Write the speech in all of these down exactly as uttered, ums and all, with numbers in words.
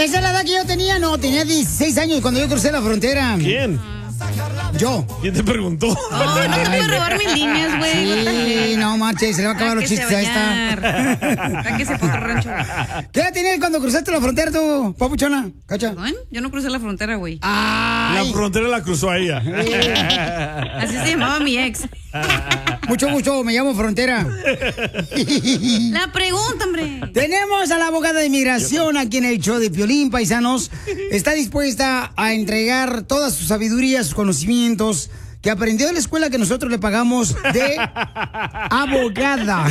¿Esa es la edad que yo tenía? No, tenía dieciséis años cuando yo crucé la frontera. ¿Quién? Yo. ¿Quién te preguntó? Oh, no te puedes robar mis líneas, güey. Sí, no marches, se le va a acabar los chistes a esta. Sáquese por otro rancho. ¿Qué edad tenías cuando cruzaste la frontera tú, papuchona? ¿Cacha? ¿Perdón? Yo no crucé la frontera, güey. La frontera la cruzó a ella. Así se llamaba mi ex. Mucho gusto, me llamo Frontera. La pregunta, hombre. Tenemos a la abogada de inmigración aquí en el show de Piolín, paisanos. Está dispuesta a entregar toda su sabiduría, sus conocimientos que aprendió en la escuela que nosotros le pagamos de abogada.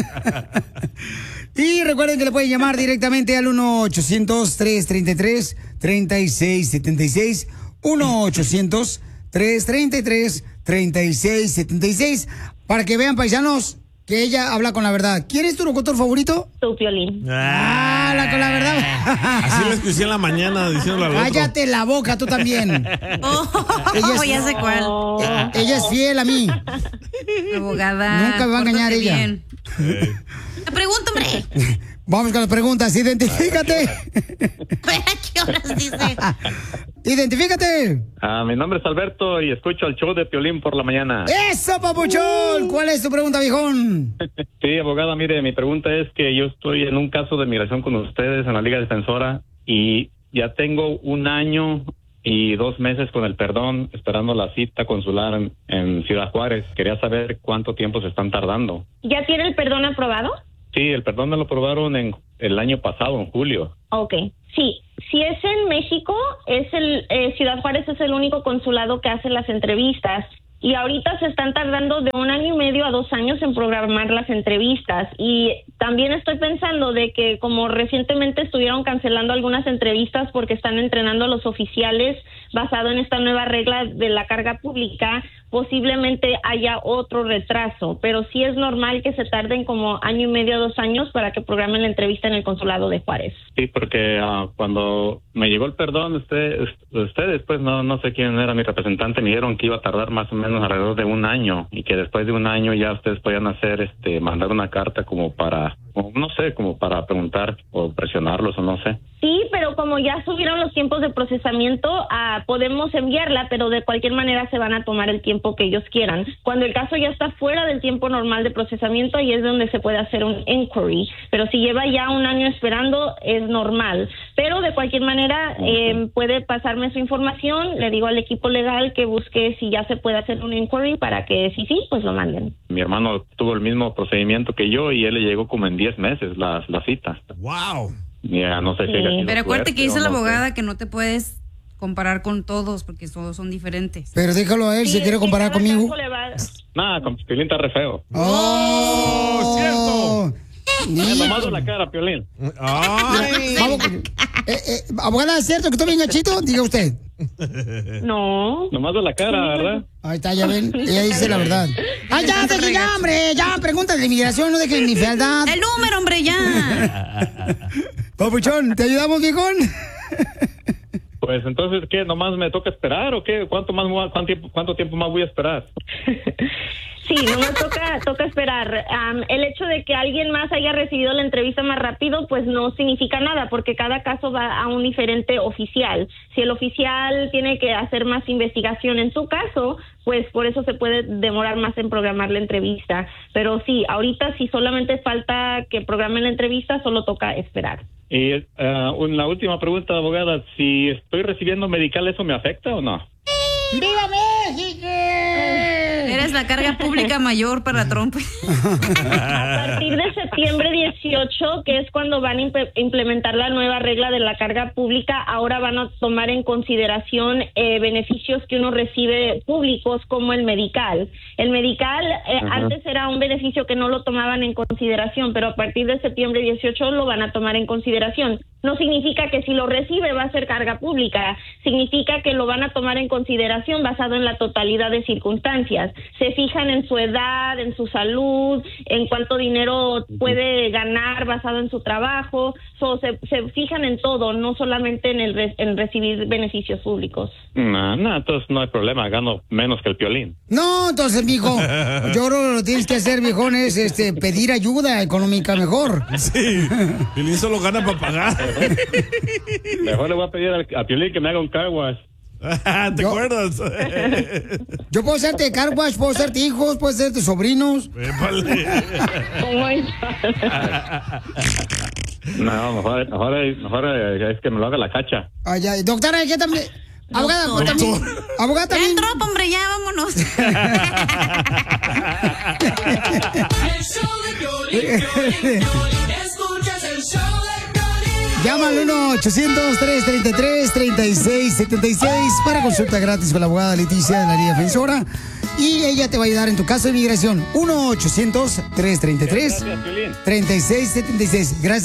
Y recuerden que le pueden llamar directamente al uno ochocientos, tres treinta y tres, treinta y seis setenta y seis. uno ochocientos, tres treinta y tres, treinta y seis setenta y seis. Para que vean, paisanos, que ella habla con la verdad. ¿Quién es tu locutor favorito? Tu Piolín. Ah, habla con la verdad. Así la escuché en la mañana diciéndole al otro. Cállate la boca, tú también. Oh, ella es, ya sé cuál. eh, ella es fiel a mí. Abogada. Nunca me va a engañar ella. Bien. La pregunta, hombre. Vamos con las preguntas. Identifícate. ¿Qué horas dice? Identifícate. Ah, mi nombre es Alberto y escucho el show de Piolín por la mañana. ¡Eso, papuchón! ¿Cuál es tu pregunta, viejón? Sí, abogada, mire, mi pregunta es que yo estoy en un caso de migración con ustedes en la Liga Defensora y ya tengo un año y dos meses con el perdón esperando la cita consular en, en Ciudad Juárez. Quería saber cuánto tiempo se están tardando. ¿Ya tiene el perdón aprobado? Sí, el perdón me lo aprobaron en el año pasado, en julio. Ok, sí. Si es en México, es el eh, Ciudad Juárez es el único consulado que hace las entrevistas. Y ahorita se están tardando de un año y medio a dos años en programar las entrevistas. Y también estoy pensando de que como recientemente estuvieron cancelando algunas entrevistas porque están entrenando a los oficiales basado en esta nueva regla de la carga pública, posiblemente haya otro retraso. Pero sí es normal que se tarden como año y medio a dos años para que programen la entrevista en el consulado de Juárez. Sí, porque uh, cuando me llegó el perdón, usted, ustedes, pues no, no sé quién era mi representante, me dijeron que iba a tardar más o menos alrededor de un año y que después de un año ya ustedes podían hacer, este, mandar una carta como para, o no sé, como para preguntar o presionarlos o no sé. Sí, pero como ya subieron los tiempos de procesamiento, uh, podemos enviarla, pero de cualquier manera se van a tomar el tiempo que ellos quieran. Cuando el caso ya está fuera del tiempo normal de procesamiento, ahí es donde se puede hacer un inquiry. Pero si lleva ya un año esperando, es normal. Pero de cualquier manera, eh, puede pasarme su información, le digo al equipo legal que busque si ya se puede hacer un inquiry para que si sí, pues lo manden. Mi hermano tuvo el mismo procedimiento que yo y él le llegó como en diez meses la, la cita. ¡Wow! Ya, no sé sí. si Pero acuérdate que dice la no abogada sé. que no te puedes comparar con todos porque todos son diferentes. Pero déjalo a él, Sí, si quiere es que comparar cada conmigo. caso le va- Nada, con Piolín está re feo. ¡Oh! ¡Cierto! Me nomás de la cara, Piolín. ¡Ay! Vamos, eh, eh, abogada, ¿es cierto que estoy bien gachito? Diga usted. No. Nomás de la cara, ¿verdad? Ahí está, ya ven, ella dice la verdad. ¡Ay, ya, te ya, hombre! Ya, preguntas de inmigración, no dejen ni fealdad. El número, hombre, ya. Papuchón, ¿te ayudamos, viejón? Pues entonces, ¿qué? ¿Nomás me toca esperar o qué? ¿Cuánto más voy a- cuánto tiempo, cuánto tiempo más voy a esperar? Sí, nomás toca, toca esperar. Um, el hecho de que alguien más haya recibido la entrevista más rápido, pues no significa nada, porque cada caso va a un diferente oficial. Si el oficial tiene que hacer más investigación en su caso, pues por eso se puede demorar más en programar la entrevista. Pero sí, ahorita si solamente falta que programen la entrevista, solo toca esperar. Y uh, una última pregunta, abogada. Si estoy recibiendo medical, ¿eso me afecta o no? ¡Viva México! Eres la carga pública mayor para Trump. A partir de septiembre dieciocho, que es cuando van a imp- implementar la nueva regla de la carga pública, ahora van a tomar en consideración eh, beneficios que uno recibe públicos como el medical. El medical eh, antes era un beneficio que no lo tomaban en consideración, pero a partir de septiembre dieciocho lo van a tomar en consideración. No significa que si lo recibe va a ser carga pública, significa que lo van a tomar en consideración basado en la totalidad de circunstancias. Se se fijan en su edad, en su salud, en cuánto dinero puede ganar basado en su trabajo. So, se, se fijan en todo, no solamente en el re, en recibir beneficios públicos. No, no, entonces no hay problema, gano menos que el Piolín. No, entonces, mijo, yo creo que lo tienes que hacer, viejón, es este, pedir ayuda económica mejor. Sí, Piolín solo gana para pagar. Mejor le voy a pedir al, a Piolín que me haga un car wash. ¿Te Yo- acuerdas? Yo puedo hacerte car wash, puedo hacerte hijos, puedo hacerte sobrinos. Épale. Oh my God. No, mejor, mejor, mejor eh, es que me lo haga la cacha. Ay, ay, doctora, ¿qué también? Abogada, pues, también. Abogada Ya también. entró, hombre, ya vámonos. El show de Piolín, Piolín, Piolín. Escuchas el show de Piolín. Llama al uno ochocientos, tres treinta y tres, treinta y seis setenta y seis para consulta gratis con la abogada Leticia de la Liga Defensora. Y ella te va a ayudar en tu caso de migración. uno ochocientos, tres treinta y tres, Gracias, Piolín. treinta y seis setenta y seis. Gracias.